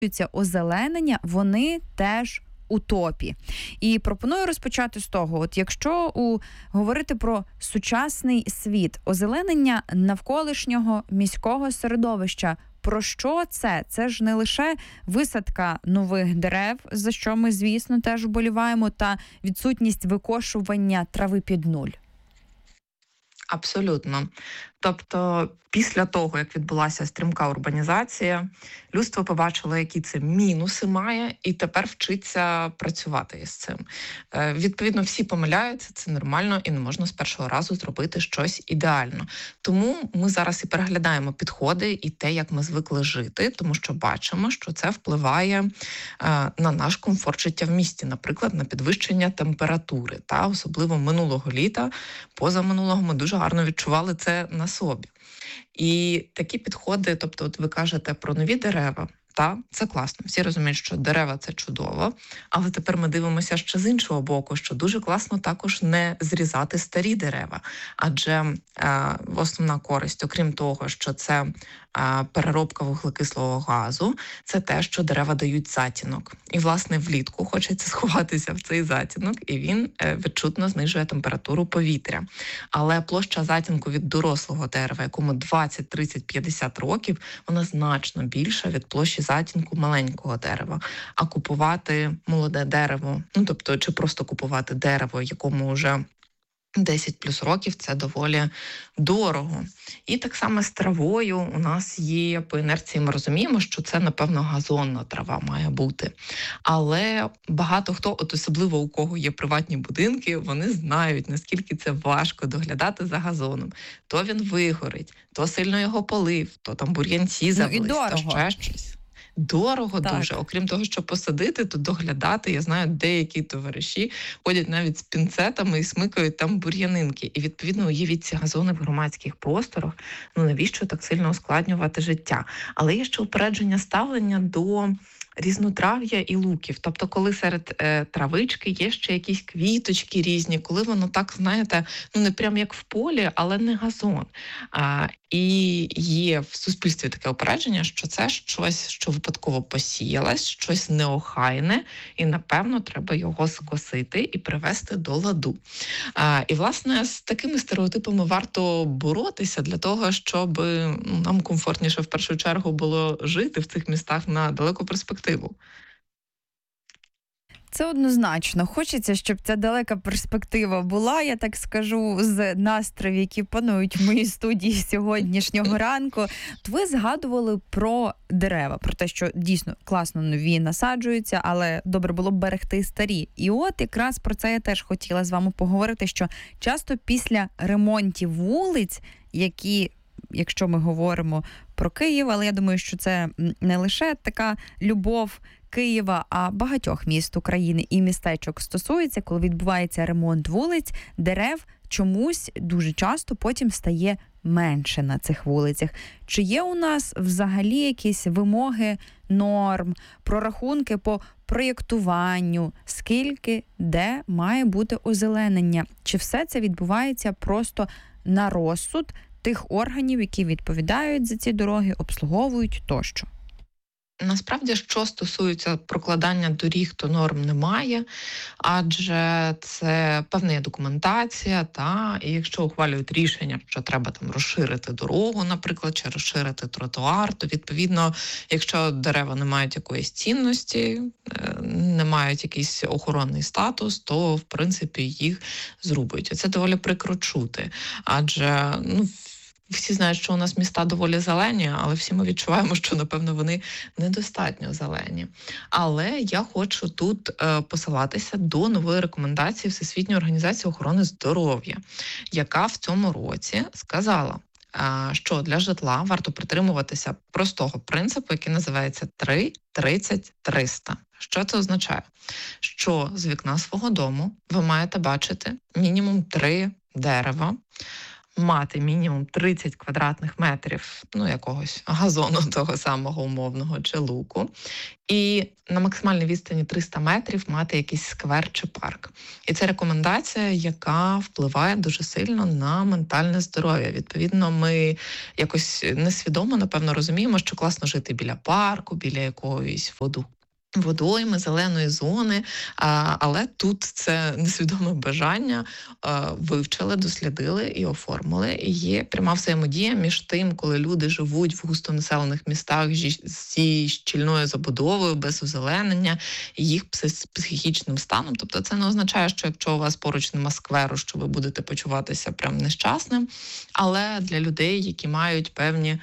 озеленення, вони теж у топі. І пропоную розпочати з того, от якщо говорити про сучасний світ, озеленення навколишнього міського середовища, про що це? Це ж не лише висадка нових дерев, за що ми, звісно, теж вболіваємо, та відсутність викошування трави під нуль. Абсолютно. Тобто, після того, як відбулася стрімка урбанізація, людство побачило, які це мінуси має, і тепер вчиться працювати із цим. Відповідно, всі помиляються, це нормально, і не можна з першого разу зробити щось ідеально. Тому ми зараз і переглядаємо підходи і те, як ми звикли жити, тому що бачимо, що це впливає на наш комфорт життя в місті, наприклад, на підвищення температури. Та особливо минулого літа, позаминулого ми дуже гарно відчували це на собі. І такі підходи, тобто от ви кажете про нові дерева, та це класно. Всі розуміють, що дерева – це чудово, але тепер ми дивимося ще з іншого боку, що дуже класно також не зрізати старі дерева, адже основна користь, окрім того, що це переробка вуглекислого газу, це те, що дерева дають затінок. І, власне, влітку хочеться сховатися в цей затінок, і він відчутно знижує температуру повітря. Але площа затінку від дорослого дерева, якому 20, 30, 50 років, вона значно більша від площі затінку маленького дерева. А купувати молоде дерево, тобто, чи просто купувати дерево, якому вже 10 плюс років, це доволі дорого. І так само з травою у нас є, по інерції ми розуміємо, що це, напевно, газонна трава має бути. Але багато хто, от особливо у кого є приватні будинки, вони знають, наскільки це важко доглядати за газоном. То він вигорить, то сильно його полив, то там бур'янці завелись, то ще щось. Дорого дуже. Окрім того, що посадити, то доглядати. Я знаю, деякі товариші ходять навіть з пінцетами і смикають там бур'янинки. І, відповідно, уявіть ці газони в громадських просторах. Навіщо так сильно ускладнювати життя? Але є ще упередження ставлення до різнотрав'я і луків. Тобто, коли серед травички є ще якісь квіточки різні, коли воно так, знаєте, не прям як в полі, але не газон. І є в суспільстві таке упередження, що це щось, що випадково посіялось, щось неохайне, і, напевно, треба його скосити і привести до ладу. І, власне, з такими стереотипами варто боротися для того, щоб нам комфортніше в першу чергу було жити в цих містах на далеку перспективу. Це однозначно. Хочеться, щоб ця далека перспектива була, я так скажу, з настроїв, які панують в моїй студії сьогоднішнього ранку. От ви згадували про дерева, про те, що дійсно класно нові насаджуються, але добре було б берегти старі. І от якраз про це я теж хотіла з вами поговорити, що часто після ремонтів вулиць, які, якщо ми говоримо про Київ, але я думаю, що це не лише така любов Києва, а багатьох міст України і містечок стосується, коли відбувається ремонт вулиць, дерев чомусь дуже часто потім стає менше на цих вулицях. Чи є у нас взагалі якісь вимоги норм, прорахунки по проєктуванню, скільки, де має бути озеленення? Чи все це відбувається просто на розсуд тих органів, які відповідають за ці дороги, обслуговують тощо? Насправді, що стосується прокладання доріг, то норм немає, адже це певна є документація, і якщо ухвалюють рішення, що треба там розширити дорогу, наприклад, чи розширити тротуар, то відповідно, якщо дерева не мають якоїсь цінності, не мають якийсь охоронний статус, то в принципі їх зрубують. І це доволі прикро чути, адже всі знають, що у нас міста доволі зелені, але всі ми відчуваємо, що, напевно, вони недостатньо зелені. Але я хочу тут посилатися до нової рекомендації Всесвітньої організації охорони здоров'я, яка в цьому році сказала, що для житла варто притримуватися простого принципу, який називається 3-30-300. Що це означає? Що з вікна свого дому ви маєте бачити мінімум 3 дерева, мати мінімум 30 квадратних метрів, якогось газону того самого умовного чи луку. І на максимальній відстані 300 метрів мати якийсь сквер чи парк. І це рекомендація, яка впливає дуже сильно на ментальне здоров'я. Відповідно, ми якось несвідомо, напевно, розуміємо, що класно жити біля парку, біля якоїсь водойми, зеленої зони, але тут це несвідоме бажання вивчили, дослідили і оформили. І є пряма взаємодія між тим, коли люди живуть в густонаселених містах зі щільною забудовою, без озеленення, і їх психічним станом. Тобто це не означає, що якщо у вас поруч нема скверу, що ви будете почуватися прям нещасним, але для людей, які мають певні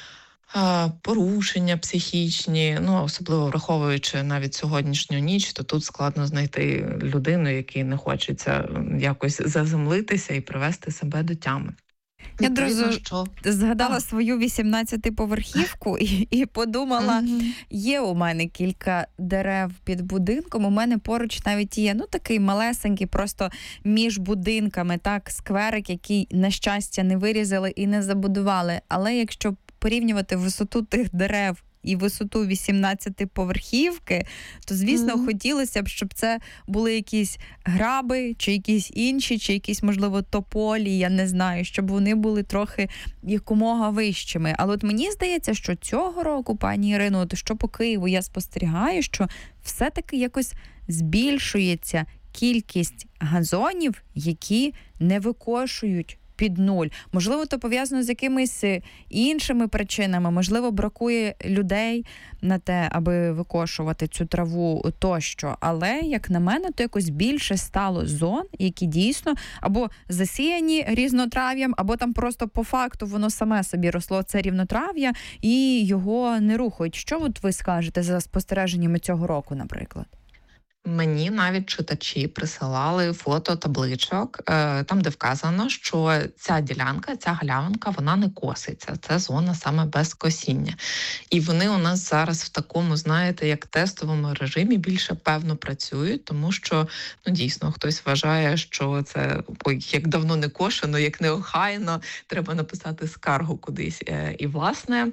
порушення психічні, особливо враховуючи навіть сьогоднішню ніч, то тут складно знайти людину, якій не хочеться якось заземлитися і привести себе до тями. Я одразу згадала свою 18-поверхівку і подумала, є у мене кілька дерев під будинком, у мене поруч навіть є, такий малесенький, просто між будинками, так, скверик, який, на щастя, не вирізали і не забудували. Але якщо порівнювати висоту тих дерев і висоту 18-поверхівки, то, звісно, хотілося б, щоб це були якісь граби, чи якісь інші, чи якісь, можливо, тополі, я не знаю, щоб вони були трохи якомога вищими. Але от мені здається, що цього року, пані Ірино, що по Києву я спостерігаю, що все-таки якось збільшується кількість газонів, які не викошують під нуль. Можливо, то пов'язано з якимись іншими причинами, можливо, бракує людей на те, аби викошувати цю траву тощо. Але, як на мене, то якось більше стало зон, які дійсно або засіяні різнотрав'ям, або там просто по факту воно саме собі росло, це рівнотрав'я, і його не рухають. Що от ви скажете за спостереженнями цього року, наприклад? Мені навіть читачі присилали фото табличок, там, де вказано, що ця ділянка, ця галявинка, вона не коситься. Це зона саме без косіння. І вони у нас зараз в такому, знаєте, як тестовому режимі більше певно працюють, тому що, дійсно, хтось вважає, що це як давно не кошено, як неохайно, треба написати скаргу кудись. І, власне,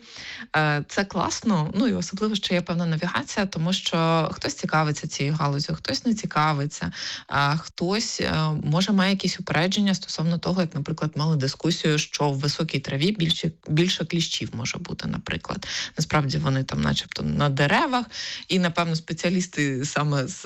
це класно, і особливо, що є певна навігація, тому що хтось цікавиться цією галузю, хтось не цікавиться, а хтось, може, має якісь упередження стосовно того, як, наприклад, мали дискусію, що в високій траві більше кліщів може бути, наприклад. Насправді вони там начебто на деревах, і, напевно, спеціалісти саме з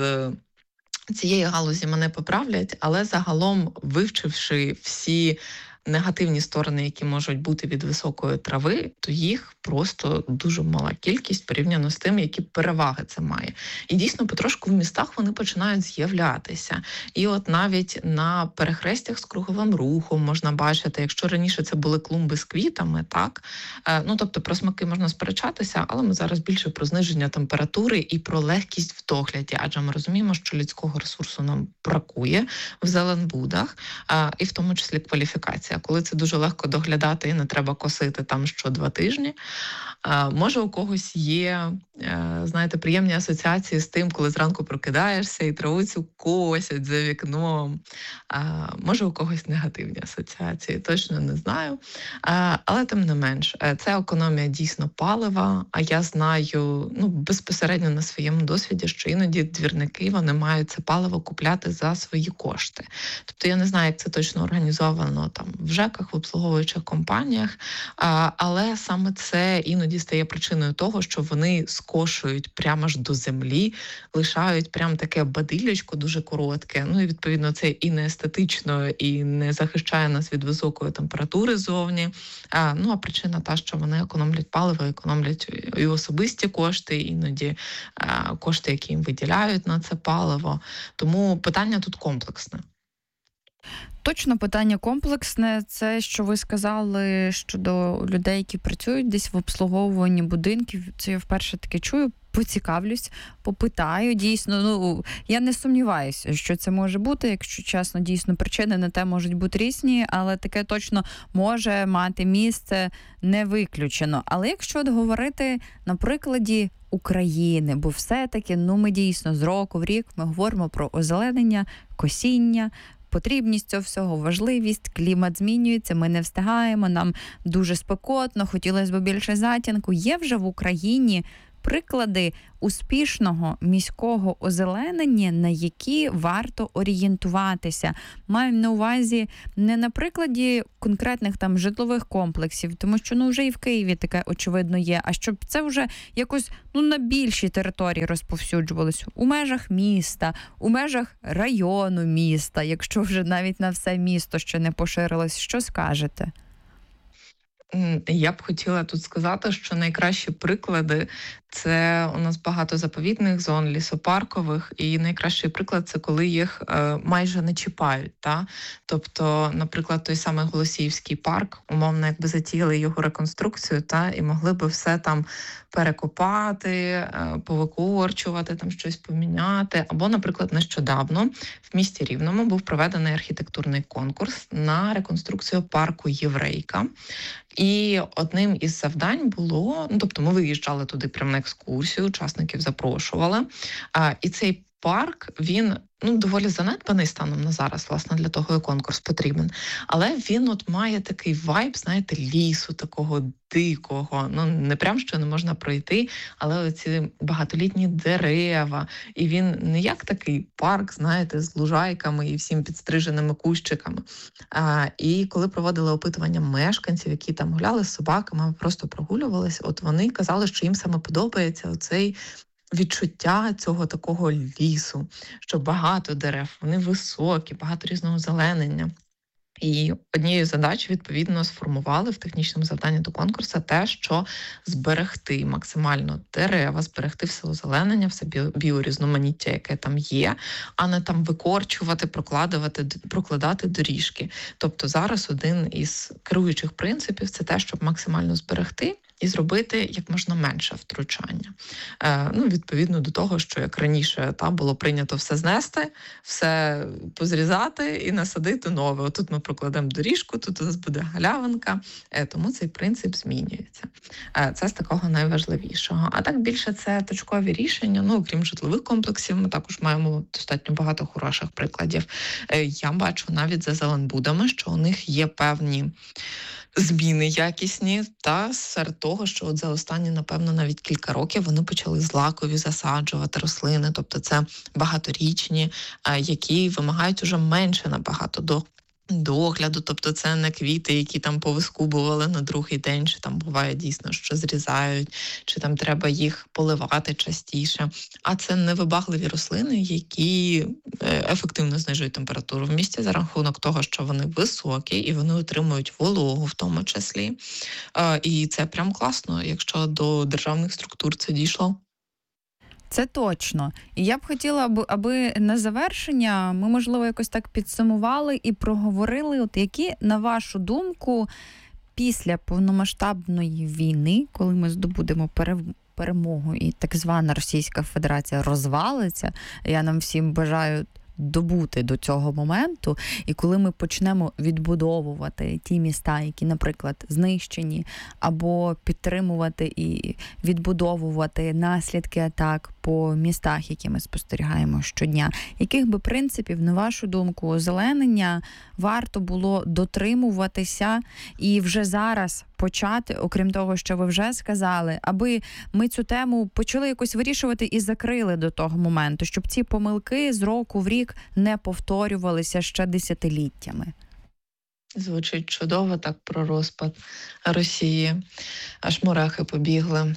цієї галузі мене поправлять, але загалом, вивчивши всі негативні сторони, які можуть бути від високої трави, то їх просто дуже мала кількість порівняно з тим, які переваги це має. І дійсно, потрошку в містах вони починають з'являтися. І от навіть на перехрестях з круговим рухом можна бачити, якщо раніше це були клумби з квітами, так, тобто про смаки можна сперечатися, але ми зараз більше про зниження температури і про легкість в догляді, адже ми розуміємо, що людського ресурсу нам бракує в зеленбудах, і в тому числі кваліфікація. Коли це дуже легко доглядати і не треба косити там що 2 тижні. Може, у когось є, знаєте, приємні асоціації з тим, коли зранку прокидаєшся і траву цю косять за вікном. Може, у когось негативні асоціації, точно не знаю. Але тим не менш, це економія дійсно палива, а я знаю, безпосередньо на своєму досвіді, що іноді двірники, вони мають це паливо купляти за свої кошти. Тобто я не знаю, як це точно організовано там в ЖЕКах, в обслуговуючих компаніях, але саме це іноді стає причиною того, що вони скошують прямо ж до землі, лишають прямо таке бадилячко дуже коротке. І, відповідно, це і не естетично, і не захищає нас від високої температури зовні. А причина та, що вони економлять паливо, економлять і особисті кошти, іноді кошти, які їм виділяють на це паливо. Тому питання тут комплексне. Точно питання комплексне. Це, що ви сказали щодо людей, які працюють десь в обслуговуванні будинків. Це я вперше таке чую. Поцікавлюсь, попитаю. Дійсно, я не сумніваюся, що це може бути. Якщо чесно, дійсно, причини на те можуть бути різні, але таке точно може мати місце, не виключено. Але якщо от говорити на прикладі України, бо все-таки, ми дійсно з року в рік ми говоримо про озеленення, косіння, потрібність цього всього, важливість, клімат змінюється, ми не встигаємо, нам дуже спекотно, хотілося б більше затінку. Є вже в Україні приклади успішного міського озеленення, на які варто орієнтуватися. Маю на увазі не на прикладі конкретних там житлових комплексів, тому що вже і в Києві таке очевидно є, а щоб це вже якось на більшій території розповсюджувалось. У межах міста, у межах району міста, якщо вже навіть на все місто ще не поширилось. Що скажете? Я б хотіла тут сказати, що найкращі приклади – це у нас багато заповідних зон, лісопаркових, і найкращий приклад – це коли їх майже не чіпають. Та? Тобто, наприклад, той самий Голосіївський парк, умовно, якби затіяли його реконструкцію, та, і могли би все там перекопати, повикорчувати, там щось поміняти. Або, наприклад, нещодавно в місті Рівному був проведений архітектурний конкурс на реконструкцію парку Єврейка. І одним із завдань було, тобто ми виїжджали туди прямо на екскурсію, учасників запрошували. І цей парк, він доволі занедбаний станом на зараз, власне, для того і конкурс потрібен. Але він має такий вайб, знаєте, лісу, такого дикого. Не прям, що не можна пройти, але оці багатолітні дерева. І він не як такий парк, знаєте, з лужайками і всім підстриженими кущиками. І коли проводили опитування мешканців, які там гуляли з собаками, просто прогулювалися, вони казали, що їм саме подобається оцей відчуття цього такого лісу, що багато дерев, вони високі, багато різного зеленення. І однією з задач, відповідно, сформували в технічному завданні до конкурсу те, що зберегти максимально дерева, зберегти все озеленення, все біорізноманіття, яке там є, а не там викорчувати, прокладати доріжки. Тобто зараз один із керуючих принципів – це те, щоб максимально зберегти і зробити як можна менше втручання. Відповідно до того, що як раніше було прийнято все знести, все позрізати і насадити нове. Отут ми прокладемо доріжку, тут у нас буде галявинка, тому цей принцип змінюється. Це з такого найважливішого. А так більше це точкові рішення, окрім житлових комплексів, ми також маємо достатньо багато хороших прикладів. Я бачу навіть за Зеленбудами, що у них є певні зміни якісні, та серед того, що за останні, напевно, навіть кілька років вони почали злакові засаджувати рослини, тобто це багаторічні, які вимагають уже менше набагато догляду, тобто це не квіти, які там повискубували на другий день, чи там буває дійсно, що зрізають, чи там треба їх поливати частіше. А це невибагливі рослини, які ефективно знижують температуру в місті за рахунок того, що вони високі і вони отримують вологу в тому числі. І це прям класно, якщо до державних структур це дійшло. Це точно. І я б хотіла, аби на завершення ми, можливо, якось так підсумували і проговорили, які, на вашу думку, після повномасштабної війни, коли ми здобудемо перемогу і так звана Російська Федерація розвалиться, я нам всім бажаю добути до цього моменту, і коли ми почнемо відбудовувати ті міста, які, наприклад, знищені, або підтримувати і відбудовувати наслідки атак по містах, які ми спостерігаємо щодня, яких би принципів, на вашу думку, озеленення варто було дотримуватися і вже зараз почати, окрім того, що ви вже сказали, аби ми цю тему почали якось вирішувати і закрили до того моменту, щоб ці помилки з року в рік не повторювалися ще десятиліттями? Звучить чудово так про розпад Росії. Аж мурахи побігли.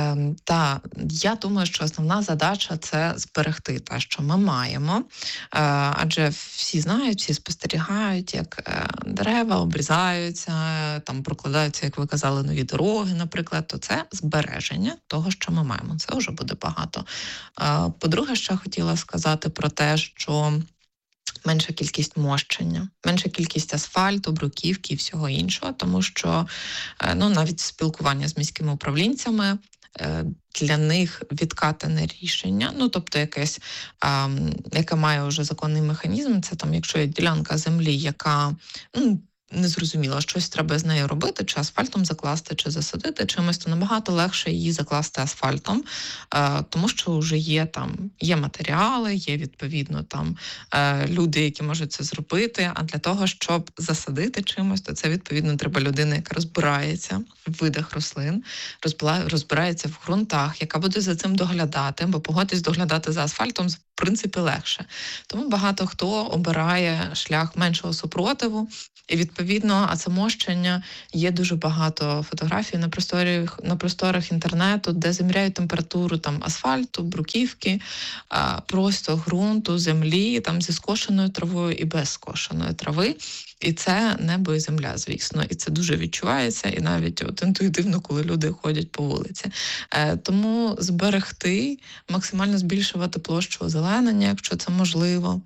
Та я думаю, що основна задача – це зберегти те, що ми маємо. Адже всі знають, всі спостерігають, як дерева обрізаються, там прокладаються, як ви казали, нові дороги, наприклад. То це збереження того, що ми маємо. Це вже буде багато. По-друге, ще хотіла сказати про те, що менша кількість мощення, менша кількість асфальту, бруківки і всього іншого, тому що навіть спілкування з міськими управлінцями для них відкатане рішення, тобто якесь, яке має вже законний механізм, це там, якщо є ділянка землі, яка незрозуміла, щось треба з нею робити, чи асфальтом закласти, чи засадити чимось, то набагато легше її закласти асфальтом, тому що вже є матеріали, є відповідно люди, які можуть це зробити. А для того, щоб засадити чимось, то це відповідно треба людина, яка розбирається в видах рослин, розбирається в ґрунтах, яка буде за цим доглядати, бо погодьтесь, доглядати за асфальтом в принципі легше. Тому багато хто обирає шлях меншого супротиву. І відповідно, а це мощення, є дуже багато фотографій на просторах інтернету, де заміряють температуру асфальту, бруківки, просто ґрунту, землі, зі скошеною травою і без скошеної трави. І це небо і земля, звісно. І це дуже відчувається, і навіть інтуїтивно, коли люди ходять по вулиці. Тому зберегти, максимально збільшувати площу озеленення, якщо це можливо.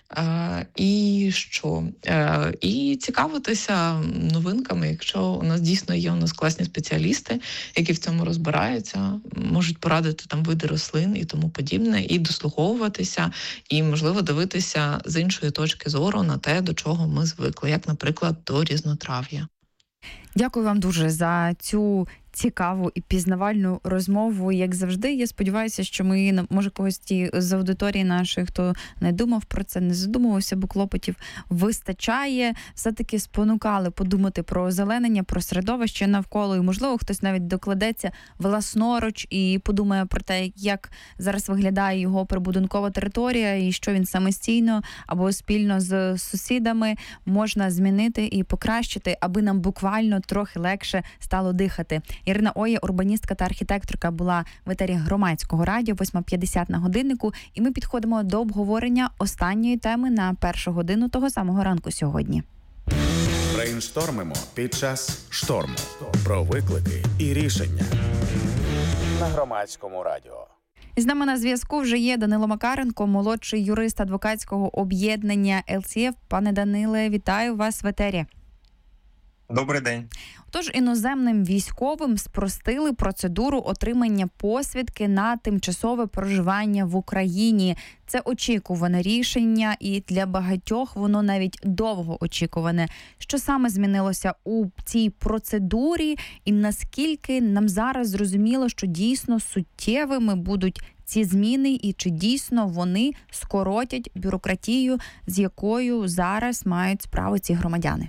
І що? І цікавитися новинками, якщо у нас дійсно є класні спеціалісти, які в цьому розбираються, можуть порадити види рослин і тому подібне, і дослуховуватися, і, можливо, дивитися з іншої точки зору на те, до чого ми звикли, як, наприклад, до різнотрав'я. Дякую вам дуже за цю цікаву і пізнавальну розмову. Як завжди, я сподіваюся, що ми, може, когось з аудиторії нашої, хто не думав про це, не задумувався, бо клопотів вистачає, все-таки спонукали подумати про озеленення, про середовище навколо, і, можливо, хтось навіть докладеться власноруч і подумає про те, як зараз виглядає його прибудинкова територія і що він самостійно або спільно з сусідами можна змінити і покращити, аби нам буквально трохи легше стало дихати. Ірина Оє, урбаністка та архітекторка, була в етері Громадського радіо, 8:50 на годиннику, і ми підходимо до обговорення останньої теми на першу годину того самого ранку сьогодні. Брейнштормимо під час шторму. Про виклики і рішення на Громадському радіо. І з нами на зв'язку вже є Данило Макаренко, молодший юрист адвокатського об'єднання ЛЦФ. Пане Даниле, вітаю вас в етері. Добрий день. Тож іноземним військовим спростили процедуру отримання посвідки на тимчасове проживання в Україні. Це очікуване рішення, і для багатьох воно навіть довго очікуване. Що саме змінилося у цій процедурі, і наскільки нам зараз зрозуміло, що дійсно суттєвими будуть ці зміни, і чи дійсно вони скоротять бюрократію, з якою зараз мають справу ці громадяни?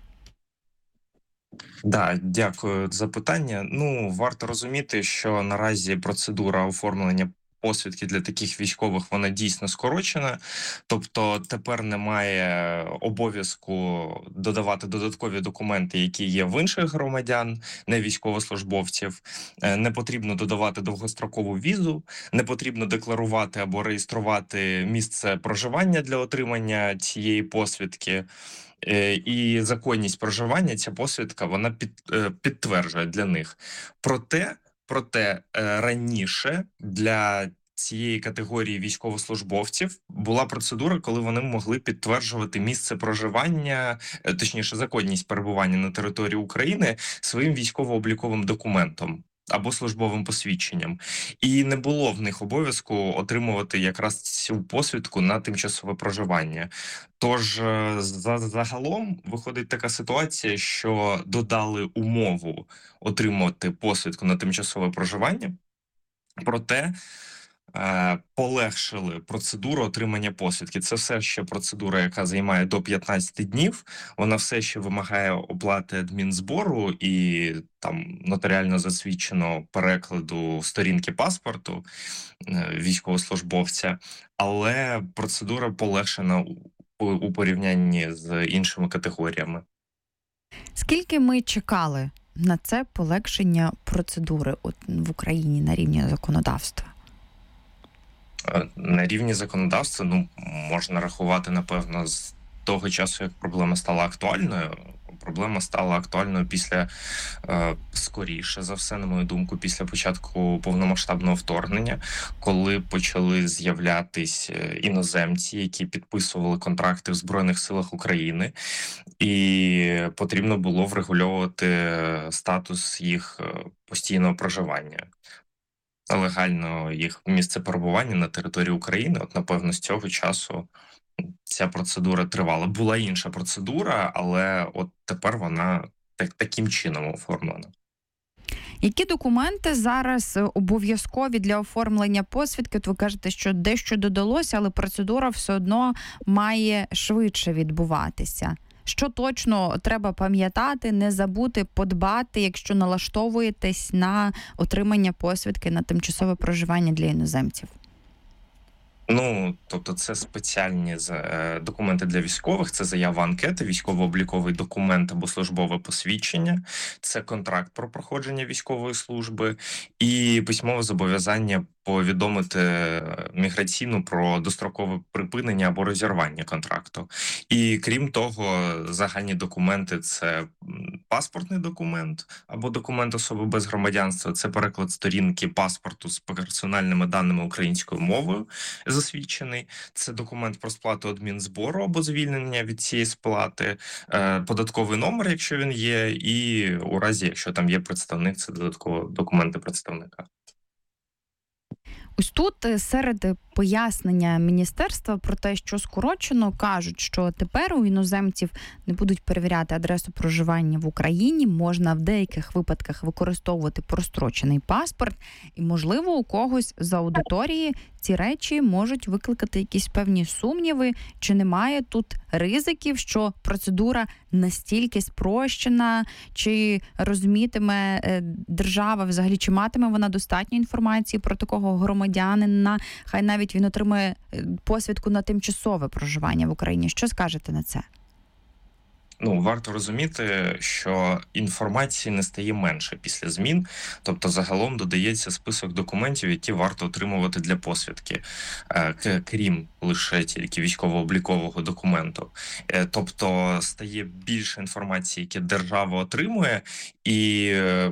Да, дякую за питання. Варто розуміти, що наразі процедура оформлення посвідки для таких військових, вона дійсно скорочена. Тобто тепер немає обов'язку додавати додаткові документи, які є в інших громадян, не військовослужбовців. Не потрібно додавати довгострокову візу, не потрібно декларувати або реєструвати місце проживання для отримання цієї посвідки. І законність проживання ця посвідка вона підтверджує для них. Проте раніше для цієї категорії військовослужбовців була процедура, коли вони могли підтверджувати місце проживання, точніше законність перебування на території України своїм військово-обліковим документом або службовим посвідченням. І не було в них обов'язку отримувати якраз цю посвідку на тимчасове проживання. Тож загалом виходить така ситуація, що додали умову отримувати посвідку на тимчасове проживання, проте полегшили процедуру отримання посвідки. Це все ще процедура, яка займає до 15 днів. Вона все ще вимагає оплати адмінзбору і нотаріально засвідченого перекладу сторінки паспорту військовослужбовця, але процедура полегшена у порівнянні з іншими категоріями. Скільки ми чекали на це полегшення процедури в Україні на рівні законодавства? На рівні законодавства, можна рахувати, напевно, з того часу, як проблема стала актуальною. Проблема стала актуальною скоріше за все, на мою думку, після початку повномасштабного вторгнення, коли почали з'являтись іноземці, які підписували контракти в Збройних силах України, і потрібно було врегульовувати статус їх постійного проживання. Легально їх місце перебування на території України, напевно, з цього часу ця процедура тривала. Була інша процедура, але от тепер вона таким чином оформлена. Які документи зараз обов'язкові для оформлення посвідки? От ви кажете, що дещо додалося, але процедура все одно має швидше відбуватися. Що точно треба пам'ятати, не забути, подбати, якщо налаштовуєтесь на отримання посвідки на тимчасове проживання для іноземців? Ну, тобто це спеціальні документи для військових, це заява анкети, військово-обліковий документ або службове посвідчення, це контракт про проходження військової служби і письмове зобов'язання повідомити міграційну про дострокове припинення або розірвання контракту. І крім того, загальні документи – це паспортний документ або документ особи без громадянства, це переклад сторінки паспорту з персональними даними українською мовою, засвідчений, це документ про сплату адмінзбору або звільнення від цієї сплати, податковий номер, якщо він є, і у разі, якщо там є представник, це додатково документи представника. Ось тут серед пояснення міністерства про те, що скорочено, кажуть, що тепер у іноземців не будуть перевіряти адресу проживання в Україні, можна в деяких випадках використовувати прострочений паспорт, і, можливо, у когось з аудиторії ці речі можуть викликати якісь певні сумніви, чи немає тут ризиків, що процедура настільки спрощена, чи розумітиме держава взагалі, чи матиме вона достатньо інформації про такого громадянина, хай навіть він отримує посвідку на тимчасове проживання в Україні. Що скажете на це? Ну, варто розуміти, що інформації не стає менше після змін, тобто загалом додається список документів, які варто отримувати для посвідки, крім лише тільки військово-облікового документу. Тобто стає більше інформації, які держава отримує, і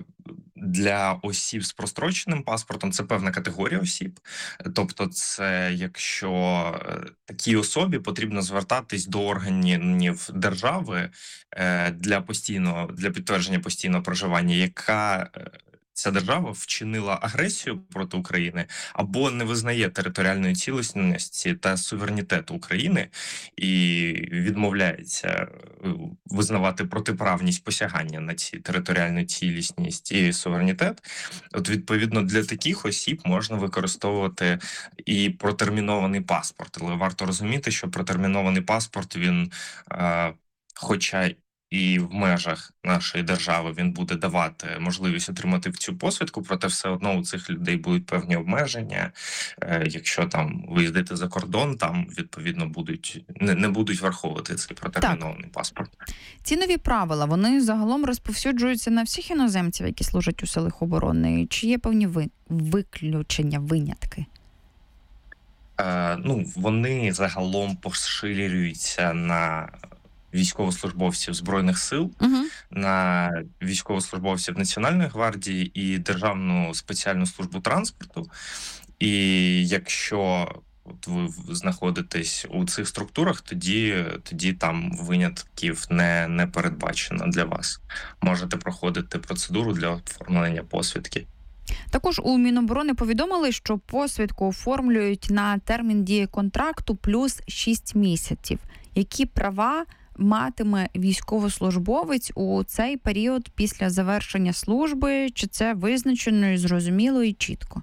для осіб з простроченим паспортом це певна категорія осіб. Тобто це якщо такій особі потрібно звертатись до органів держави для підтвердження постійного проживання, яка ця держава вчинила агресію проти України або не визнає територіальної цілісності та суверенітету України і відмовляється визнавати протиправність посягання на ці територіальну цілісність і суверенітет. От відповідно для таких осіб можна використовувати і протермінований паспорт. Але варто розуміти, що протермінований паспорт, він хоча і в межах нашої держави він буде давати можливість отримати цю посвідку, проте все одно у цих людей будуть певні обмеження. Якщо там виїздити за кордон, там відповідно не будуть враховувати цей протермінований паспорт. Ці нові правила, вони загалом розповсюджуються на всіх іноземців, які служать у силах оборони? Чи є певні виключення, винятки? Вони загалом поширюються на військовослужбовців Збройних сил, на військовослужбовців Національної гвардії і Державну спеціальну службу транспорту. І якщо ви знаходитесь у цих структурах, тоді там винятків не передбачено для вас. Можете проходити процедуру для оформлення посвідки. Також у Міноборони повідомили, що посвідку оформлюють на термін дії контракту плюс 6 місяців. Які права матиме військовослужбовець у цей період після завершення служби? Чи це визначено і зрозуміло і чітко?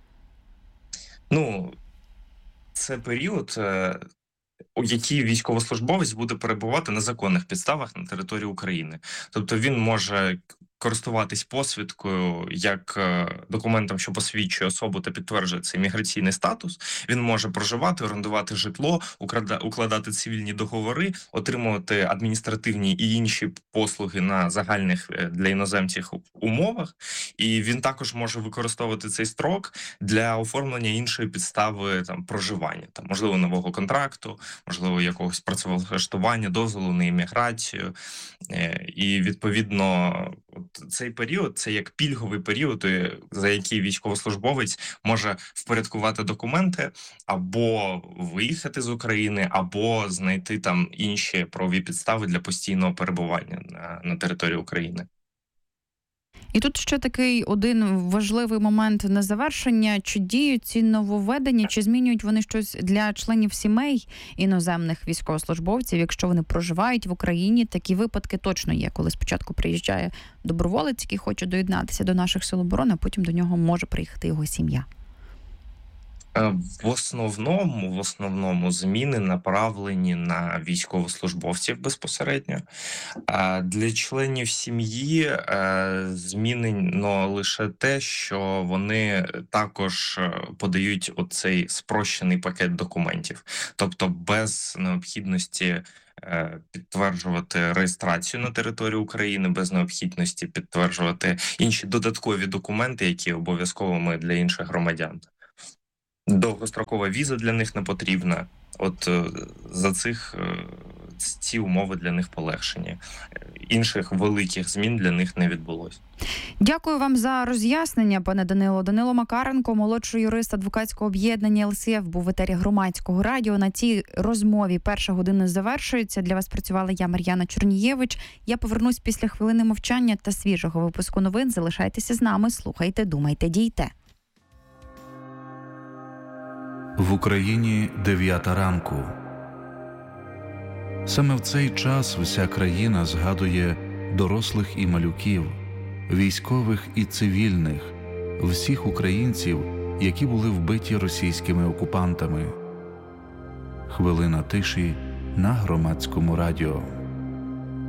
Це період, у який військовослужбовець буде перебувати на законних підставах на території України. Тобто він може користуватись посвідкою як документом, що посвідчує особу та підтверджує цей міграційний статус. Він може проживати, орендувати житло, укладати цивільні договори, отримувати адміністративні і інші послуги на загальних для іноземців умовах. І він також може використовувати цей строк для оформлення іншої підстави проживання, можливо, нового контракту, можливо, якогось працевлаштування, дозволу на імміграцію. І, відповідно, цей період – це як пільговий період, за який військовослужбовець може впорядкувати документи, або виїхати з України, або знайти там інші правові підстави для постійного перебування на території України. І тут ще такий один важливий момент на завершення. Чи діють ці нововведення, чи змінюють вони щось для членів сімей іноземних військовослужбовців, якщо вони проживають в Україні? Такі випадки точно є, коли спочатку приїжджає доброволець, який хоче доєднатися до наших сил оборони, а потім до нього може приїхати його сім'я. В основному зміни направлені на військовослужбовців безпосередньо. А для членів сім'ї змінено лише те, що вони також подають оцей спрощений пакет документів, тобто без необхідності підтверджувати реєстрацію на території України, без необхідності підтверджувати інші додаткові документи, які обов'язковими для інших громадян. Довгострокова віза для них не потрібна. От за ці умови для них полегшені. Інших великих змін для них не відбулося. Дякую вам за роз'яснення, пане Данило. Данило Макаренко, молодший юрист адвокатського об'єднання ЛСФ, був в етері Громадського радіо. На цій розмові перша година завершується. Для вас працювала я, Мар'яна Чорнієвич. Я повернусь після хвилини мовчання та свіжого випуску новин. Залишайтеся з нами, слухайте, думайте, дійте. В Україні 9 ранку. Саме в цей час вся країна згадує дорослих і малюків, військових і цивільних, всіх українців, які були вбиті російськими окупантами. Хвилина тиші на Громадському радіо.